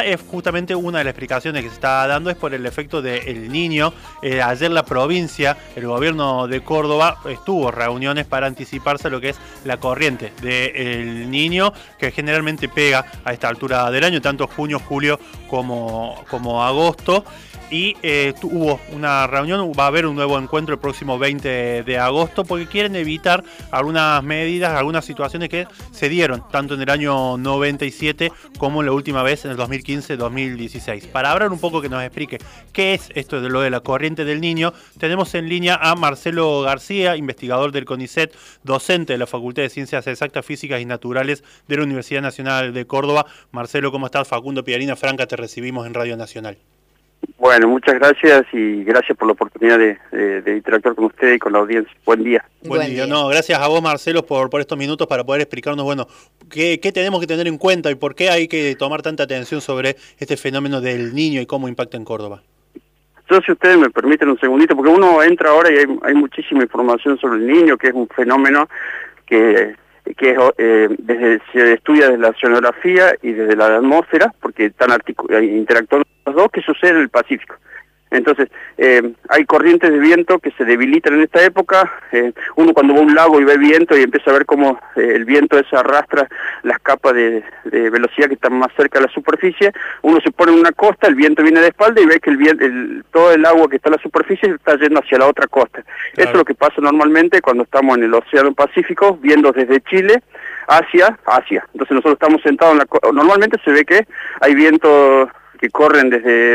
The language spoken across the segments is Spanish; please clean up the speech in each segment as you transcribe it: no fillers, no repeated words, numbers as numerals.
acá es justamente una de las explicaciones que se está dando es por el efecto del Niño. Ayer la provincia, el gobierno de Córdoba, tuvo reuniones para anticiparse a lo que es la corriente del Niño, que generalmente pega a esta altura del año, tanto junio, julio como agosto. Y hubo una reunión, va a haber un nuevo encuentro el próximo 20 de agosto, porque quieren evitar algunas medidas, algunas situaciones que se dieron, tanto en el año 97 como la última vez en el 2015-2016. Para hablar un poco, que nos explique qué es esto de lo de la corriente del Niño, tenemos en línea a Marcelo García, investigador del CONICET, docente de la Facultad de Ciencias Exactas, Físicas y Naturales de la Universidad Nacional de Córdoba. Marcelo, ¿cómo estás? Facundo Piarina Franca, te recibimos en Radio Nacional. Bueno, muchas gracias y gracias por la oportunidad de interactuar con usted y con la audiencia. Buen día. Buen día. No, gracias a vos, Marcelo, por estos minutos para poder explicarnos, bueno, qué tenemos que tener en cuenta y por qué hay que tomar tanta atención sobre este fenómeno del Niño y cómo impacta en Córdoba. Yo, si ustedes me permiten un segundito, porque uno entra ahora y hay muchísima información sobre el Niño, que es un fenómeno que desde se estudia desde la oceanografía y desde la atmósfera, porque están interactuando los dos, que sucede en el Pacífico. Entonces, hay corrientes de viento que se debilitan en esta época. Uno cuando va a un lago y ve viento y empieza a ver cómo el viento ese arrastra las capas de velocidad que están más cerca de la superficie, uno se pone en una costa, el viento viene de espalda y ve que todo el agua que está en la superficie está yendo hacia la otra costa. Claro. Eso es lo que pasa normalmente cuando estamos en el Océano Pacífico, viendo desde Chile hacia Asia. Entonces nosotros estamos sentados en la costa. Normalmente se ve que hay vientos que corren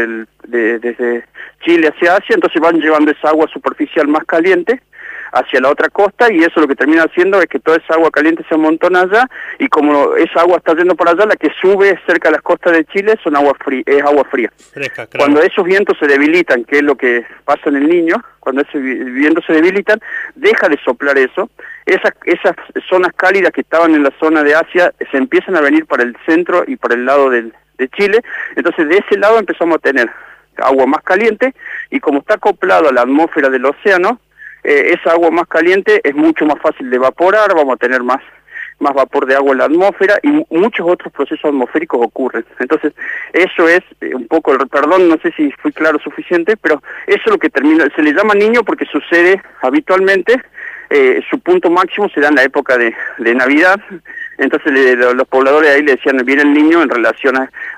desde Chile hacia Asia, entonces van llevando esa agua superficial más caliente hacia la otra costa, y eso lo que termina haciendo es que toda esa agua caliente se amontona allá, y como esa agua está yendo por allá, la que sube cerca de las costas de Chile es agua fría. Fresca, claro. Cuando esos vientos se debilitan, que es lo que pasa en el Niño, cuando esos vientos se debilitan, deja de soplar eso, esas zonas cálidas que estaban en la zona de Asia se empiezan a venir para el centro y para el lado de Chile. Entonces de ese lado empezamos a tener agua más caliente, y como está acoplado a la atmósfera del océano, esa agua más caliente es mucho más fácil de evaporar, vamos a tener más vapor de agua en la atmósfera, y muchos otros procesos atmosféricos ocurren. Entonces eso es un poco, perdón, no sé si fui claro suficiente, pero eso es lo que se le llama Niño porque sucede habitualmente. Su punto máximo se da en la época de Navidad. Entonces los pobladores ahí le decían, viene el Niño en relación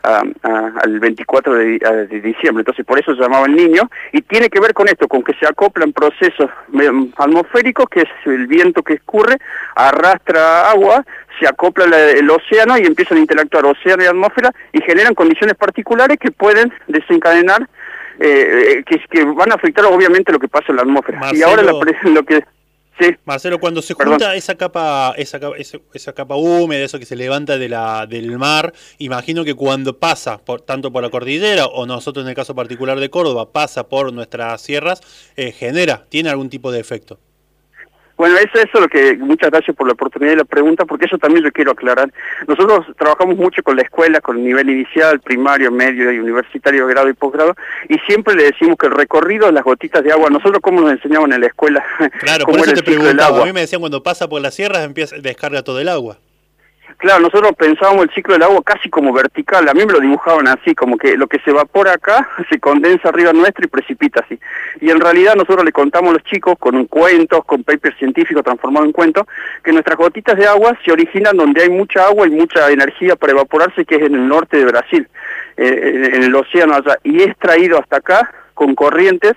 al 24 de diciembre, entonces por eso se llamaba el Niño, y tiene que ver con esto, con que se acoplan procesos atmosféricos, que es el viento que escurre, arrastra agua, se acopla el océano y empiezan a interactuar océano y atmósfera, y generan condiciones particulares que pueden desencadenar, que van a afectar obviamente lo que pasa en la atmósfera. Marcelo, y ahora lo que... Sí. Marcelo, cuando se junta esa capa húmeda, eso que se levanta del mar, imagino que cuando pasa tanto por la cordillera, o nosotros en el caso particular de Córdoba, pasa por nuestras sierras, tiene algún tipo de efecto. Bueno, eso es lo que, muchas gracias por la oportunidad y la pregunta, porque eso también yo quiero aclarar. Nosotros trabajamos mucho con la escuela, con el nivel inicial, primario, medio y universitario, grado y posgrado, y siempre le decimos que el recorrido de las gotitas de agua, nosotros cómo nos enseñaban en la escuela. Claro, por eso te preguntaba, a mí me decían cuando pasa por las sierras descarga todo el agua. Claro, nosotros pensábamos el ciclo del agua casi como vertical, a mí me lo dibujaban así, como que lo que se evapora acá se condensa arriba nuestro y precipita así. Y en realidad nosotros le contamos a los chicos con cuentos, con papers científicos transformados en cuentos, que nuestras gotitas de agua se originan donde hay mucha agua y mucha energía para evaporarse, que es en el norte de Brasil, en el océano allá, y es traído hasta acá con corrientes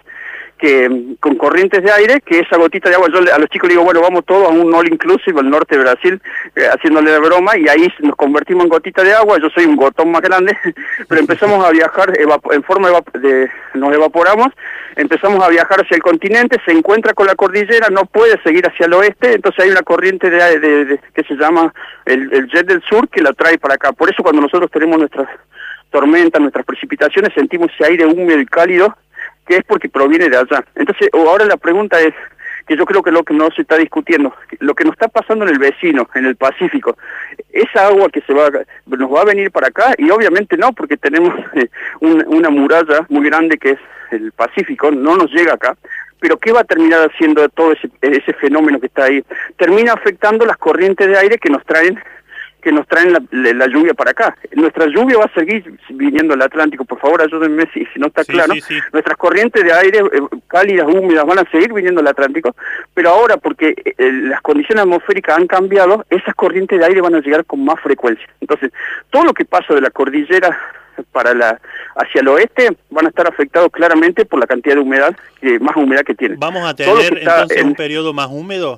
de aire, que esa gotita de agua, yo a los chicos les digo, bueno, vamos todos a un all inclusive al norte de Brasil, haciéndole la broma, y ahí nos convertimos en gotita de agua. Yo soy un gotón más grande, pero empezamos a viajar en forma nos evaporamos, empezamos a viajar hacia el continente, se encuentra con la cordillera, no puede seguir hacia el oeste, entonces hay una corriente que se llama el jet del sur, que la trae para acá. Por eso cuando nosotros tenemos nuestras tormentas, nuestras precipitaciones, sentimos ese aire húmedo y cálido, que es porque proviene de allá. Entonces, ahora la pregunta es, que yo creo que lo que no se está discutiendo, lo que nos está pasando en el vecino, en el Pacífico, esa agua que nos va a venir para acá, y obviamente no, porque tenemos una muralla muy grande que es el Pacífico, no nos llega acá, pero ¿qué va a terminar haciendo todo ese fenómeno que está ahí? Termina afectando las corrientes de aire que nos traen que nos traen la lluvia para acá. Nuestra lluvia va a seguir viniendo del Atlántico, por favor ayúdenme si no está claro. Sí. Nuestras corrientes de aire cálidas, húmedas, van a seguir viniendo del Atlántico, pero ahora porque las condiciones atmosféricas han cambiado, esas corrientes de aire van a llegar con más frecuencia. Entonces, todo lo que pasa de la cordillera hacia el oeste van a estar afectados claramente por la cantidad de humedad, más humedad que tienen. ¿Vamos a tener entonces un periodo más húmedo?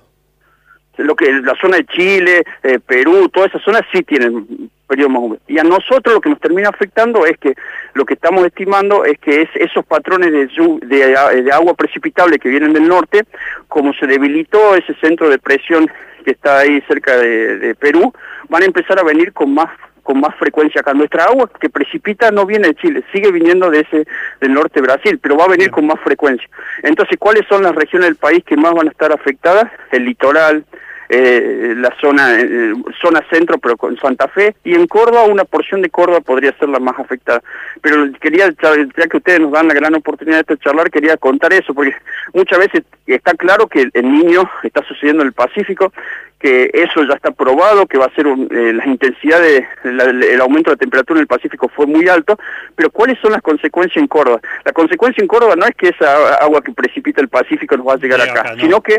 La zona de Chile, Perú, todas esas zonas sí tienen periodo más húmedo. Y a nosotros lo que nos termina afectando es que lo que estamos estimando es que esos patrones de agua precipitable que vienen del norte, como se debilitó ese centro de presión que está ahí cerca de Perú, van a empezar a venir con más frecuencia acá. Nuestra agua que precipita no viene de Chile, sigue viniendo del norte de Brasil, pero va a venir con más frecuencia. Entonces, ¿cuáles son las regiones del país que más van a estar afectadas? El litoral, la zona centro, pero con Santa Fe, y en Córdoba, una porción de Córdoba podría ser la más afectada. Pero quería, ya que ustedes nos dan la gran oportunidad de charlar, quería contar eso, porque muchas veces está claro que el Niño está sucediendo en el Pacífico, que eso ya está probado, que va a ser las intensidades, el aumento de la temperatura en el Pacífico fue muy alto, pero ¿cuáles son las consecuencias en Córdoba? La consecuencia en Córdoba no es que esa agua que precipita el Pacífico nos va a llegar acá, sino que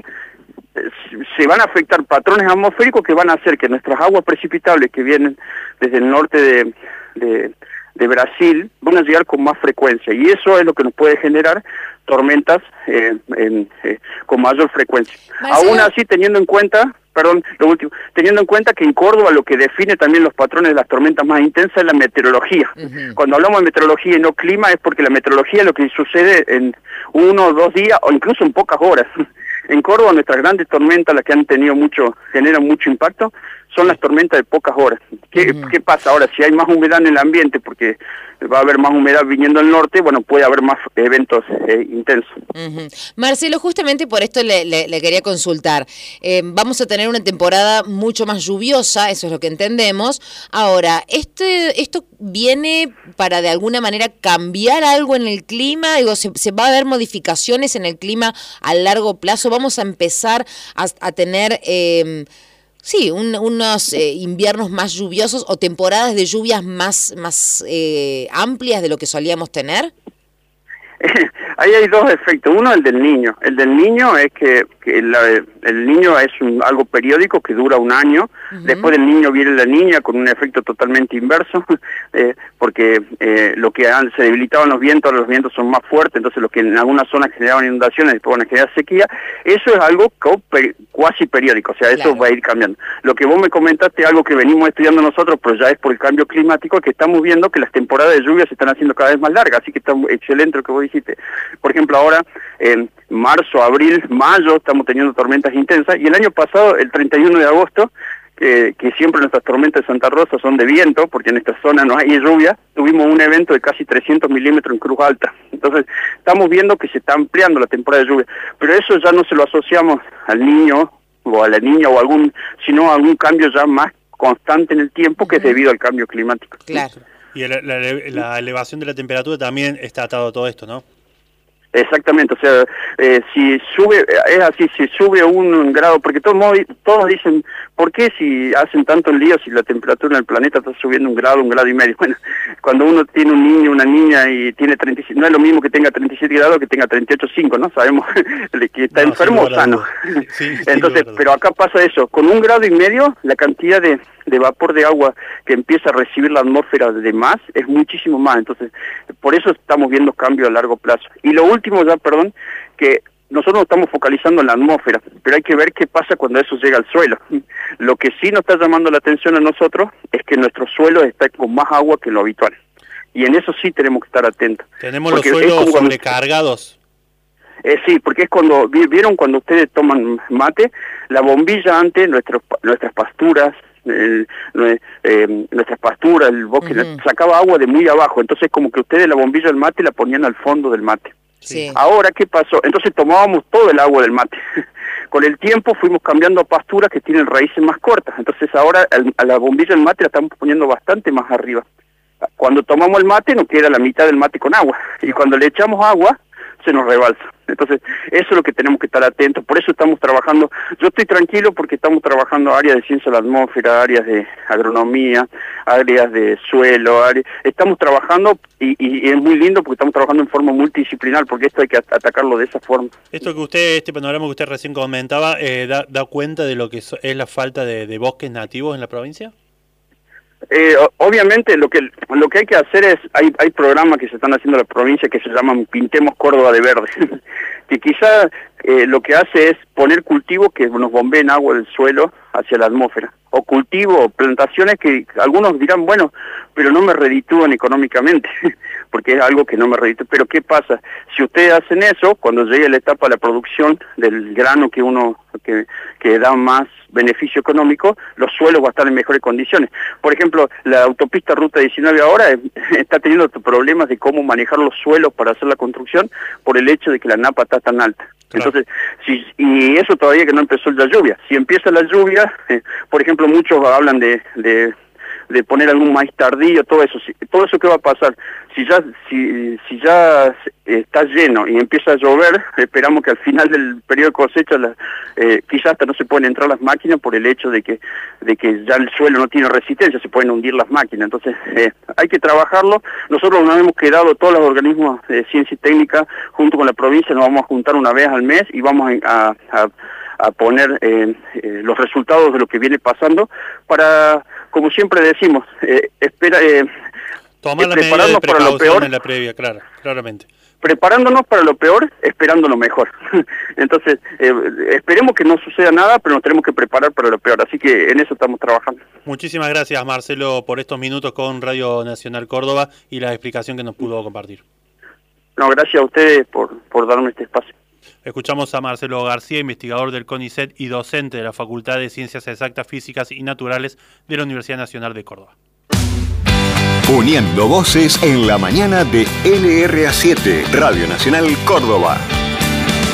se van a afectar patrones atmosféricos que van a hacer que nuestras aguas precipitables que vienen desde el norte de Brasil van a llegar con más frecuencia, y eso es lo que nos puede generar tormentas con mayor frecuencia. Aún así, teniendo en cuenta que en Córdoba lo que define también los patrones de las tormentas más intensas es la meteorología. Cuando hablamos de meteorología y no clima, es porque la meteorología es lo que sucede en 1 o 2 días o incluso en pocas horas. En Córdoba nuestras grandes tormentas, las que generan mucho impacto, son las tormentas de pocas horas. ¿Qué pasa ahora? Si hay más humedad en el ambiente, porque va a haber más humedad viniendo del norte, bueno, puede haber más eventos intensos. Marcelo, justamente por esto le quería consultar. Vamos a tener una temporada mucho más lluviosa, eso es lo que entendemos. Ahora, ¿esto viene para de alguna manera cambiar algo en el clima? Digo, ¿se va a ver modificaciones en el clima a largo plazo? ¿Vamos a empezar a tener unos inviernos más lluviosos o temporadas de lluvias más amplias de lo que solíamos tener? Ahí hay dos efectos. Uno, el del Niño. El del Niño es que el Niño es algo periódico que dura 1 año. Después del Niño viene la Niña con un efecto totalmente inverso, porque lo que se debilitaban los vientos, ahora los vientos son más fuertes, entonces lo que en algunas zonas generaban inundaciones, después van a generar sequía. Eso es algo cuasi periódico, o sea, eso va a ir cambiando. Lo que vos me comentaste, algo que venimos estudiando nosotros, pero ya es por el cambio climático, que estamos viendo que las temporadas de lluvia se están haciendo cada vez más largas, así que está excelente lo que vos dijiste. Por ejemplo, ahora en marzo, abril, mayo estamos teniendo tormentas intensas, y el año pasado, el 31 de agosto, que siempre nuestras tormentas de Santa Rosa son de viento, porque en esta zona no hay lluvia, tuvimos un evento de casi 300 milímetros en Cruz Alta. Entonces, estamos viendo que se está ampliando la temporada de lluvia, pero eso ya no se lo asociamos al Niño o a la Niña sino a algún cambio ya más constante en el tiempo, que es debido al cambio climático. Claro. Y la elevación de la temperatura también está atado a todo esto, ¿no? Exactamente, o sea, si sube, es así, si sube 1 grado, porque todos dicen, ¿por qué si hacen tanto lío si la temperatura en el planeta está subiendo 1 grado, 1,5 grados? Bueno, cuando uno tiene un niño, una niña y tiene 37, no es lo mismo que tenga 37 grados que tenga 38,5, ¿no? Sabemos que está enfermo o sano. Sí, entonces, pero acá pasa eso, con 1,5 grados, la cantidad de vapor de agua que empieza a recibir la atmósfera de más es muchísimo más, entonces por eso estamos viendo cambios a largo plazo. Y lo último que nosotros nos estamos focalizando en la atmósfera, pero hay que ver qué pasa cuando eso llega al suelo. Lo que sí nos está llamando la atención a nosotros es que nuestro suelo está con más agua que lo habitual, y en eso sí tenemos que estar atentos. Tenemos los suelos sobrecargados. Sí, porque es ¿vieron cuando ustedes toman mate? La bombilla antes, nuestras pasturas, el bosque, sacaba agua de muy abajo, entonces como que ustedes la bombilla del mate la ponían al fondo del mate. Sí. Ahora, ¿qué pasó? Entonces tomábamos todo el agua del mate. Con el tiempo fuimos cambiando a pasturas que tienen raíces más cortas, entonces ahora a la bombilla del mate la estamos poniendo bastante más arriba. Cuando tomamos el mate nos queda la mitad del mate con agua, y cuando le echamos agua se nos rebalsa. Entonces, eso es lo que tenemos que estar atentos, por eso estamos trabajando, yo estoy tranquilo porque estamos trabajando áreas de ciencia de la atmósfera, áreas de agronomía, áreas de suelo, estamos trabajando y es muy lindo porque estamos trabajando en forma multidisciplinar, porque esto hay que atacarlo de esa forma. Este panorama que usted recién comentaba, ¿da cuenta de lo que es la falta de bosques nativos en la provincia? Obviamente lo que hay que hacer es, hay programas que se están haciendo en la provincia que se llaman Pintemos Córdoba de Verde, que quizá lo que hace es poner cultivos que nos bombeen agua del suelo hacia la atmósfera, o cultivos, plantaciones que algunos dirán, bueno, pero no me reditúan económicamente, porque es algo que no me reditúa. Pero ¿qué pasa? Si ustedes hacen eso, cuando llegue la etapa de la producción del grano que da más beneficio económico, los suelos van a estar en mejores condiciones. Por ejemplo, la autopista Ruta 19 ahora está teniendo problemas de cómo manejar los suelos para hacer la construcción por el hecho de que la napa está tan alta. Claro. Entonces, y eso todavía que no empezó la lluvia. Si empieza la lluvia, por ejemplo, muchos hablan de poner algún maíz tardío, todo eso ¿qué va a pasar? Si ya está lleno y empieza a llover, esperamos que al final del periodo de cosecha quizás hasta no se pueden entrar las máquinas por el hecho de que ya el suelo no tiene resistencia, se pueden hundir las máquinas. Entonces hay que trabajarlo. Nosotros nos hemos quedado, todos los organismos de ciencia y técnica, junto con la provincia, nos vamos a juntar una vez al mes y vamos a poner los resultados de lo que viene pasando para, como siempre decimos, tomar la medida de precaución en la previa, claramente. Preparándonos para lo peor, esperando lo mejor. Entonces, esperemos que no suceda nada, pero nos tenemos que preparar para lo peor. Así que en eso estamos trabajando. Muchísimas gracias, Marcelo, por estos minutos con Radio Nacional Córdoba y la explicación que nos pudo compartir. No, gracias a ustedes por darme este espacio. Escuchamos a Marcelo García, investigador del CONICET y docente de la Facultad de Ciencias Exactas, Físicas y Naturales de la Universidad Nacional de Córdoba. Uniendo voces en la mañana de LRA7, Radio Nacional Córdoba.